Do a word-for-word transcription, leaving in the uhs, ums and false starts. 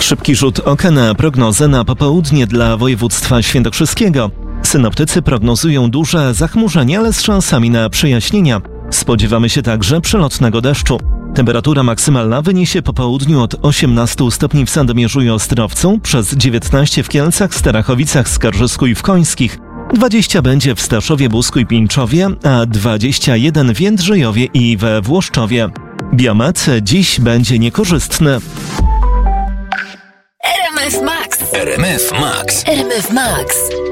Szybki rzut oka na prognozę na popołudnie dla województwa świętokrzyskiego. Synoptycy prognozują duże zachmurzenie, ale z szansami na przejaśnienia. Spodziewamy się także przelotnego deszczu. Temperatura maksymalna wyniesie po południu od osiemnastu stopni w Sandomierzu i Ostrowcu, przez dziewiętnaście w Kielcach, Starachowicach, Skarżysku i w Końskich. dwadzieścia będzie w Staszowie, Busku i Pińczowie, a dwadzieścia jeden w Jędrzejowie i we Włoszczowie. Biometr dziś będzie niekorzystny. R M F Max. R M F Max. R M F Max.